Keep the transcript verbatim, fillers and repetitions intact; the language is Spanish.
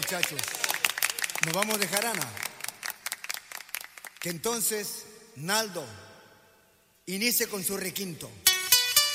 muchachos. Nos vamos a dejar, Ana. Que entonces Naldo inicie con su requinto.